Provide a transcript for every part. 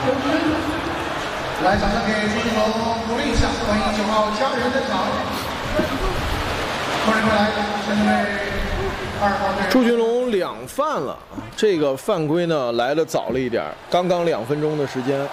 来，掌声给朱俊龙鼓励一下，欢迎9号家人登场。欢迎回来，针对2号队。 朱俊龙2犯了，这个犯规呢来的早了一点，刚刚2分钟的时间。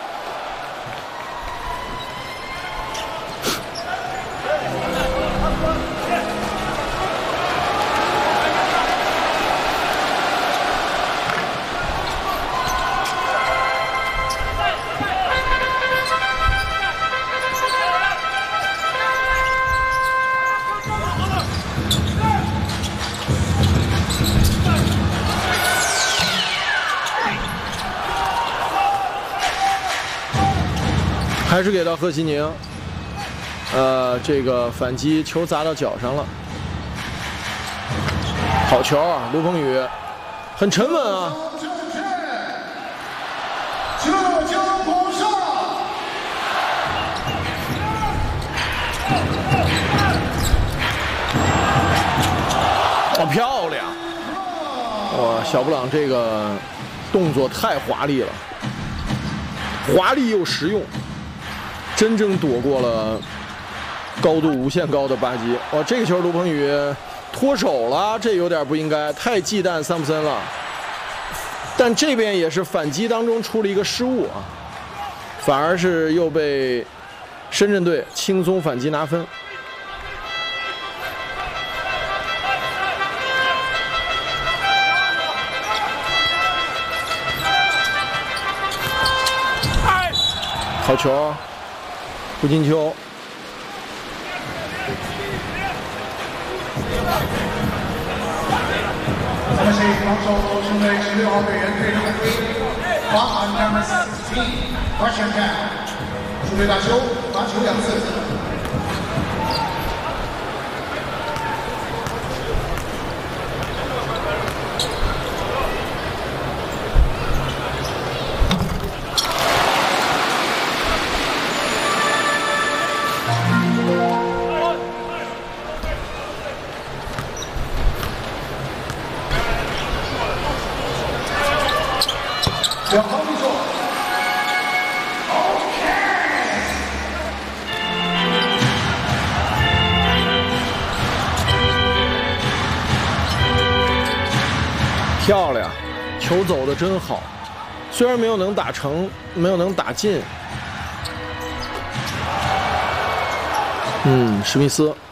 还是给到贺西宁，这个反击球砸到脚上了，好球啊！卢鹏宇很沉稳啊。 浙江广厦， 好漂亮！哇，小布朗这个动作太华丽了，华丽又实用。 真正躲过了高度无限高的巴基。哇，这个球卢鹏宇脱手了，这有点不应该，太忌惮桑普森了。但这边也是反击当中出了一个失误啊，反而是又被深圳队轻松反击拿分。好球！ 胡金秋， 咱们是防守中队16号队员队长罚款number 16 ，question time， 主队打球，罚球2次。 2号入手 ，OK， 漂亮，球走的真好，虽然没有能打成，没有能打进。史密斯。